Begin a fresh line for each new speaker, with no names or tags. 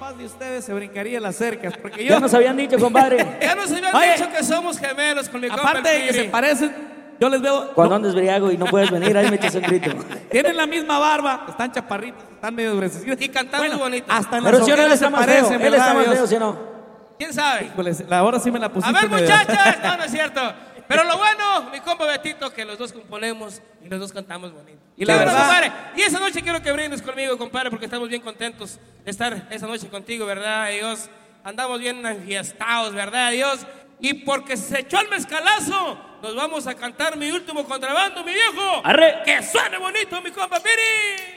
papás de ustedes se brincarían las cercas. Porque
Ya nos habían dicho, compadre.
Ya nos habían
Oye,
dicho que somos gemelos con mi compa.
aparte de que se parecen, yo les veo.
Cuando andes briago y no puedes venir, ahí me echas un grito.
Tienen la misma barba, están chaparritos, están medio gruesos.
Y cantamos bonito.
Hasta en
Pero
las
si no, él
ojeras
está
se
más feo.
parecen,
Él está
¿verdad,
más
Dios?
feo, ¿sí o no?
¿Quién sabe?
Híjoles, ahora sí me la
A
pusiste
ver,
medio-
muchachas. No, no es cierto. Pero lo bueno, mi compa Betito, que los dos componemos y los dos cantamos bonito. Y la
De
verdad,
verdad.
compadre, y esa noche quiero que brindes conmigo, compadre, porque estamos bien contentos de estar esa noche contigo, ¿verdad, Dios? Andamos bien enfiestados, ¿verdad, Dios? Y porque se echó el mezcalazo, nos vamos a cantar mi último contrabando, mi viejo.
¡Arre!
¡Que suene bonito, mi compa Piri!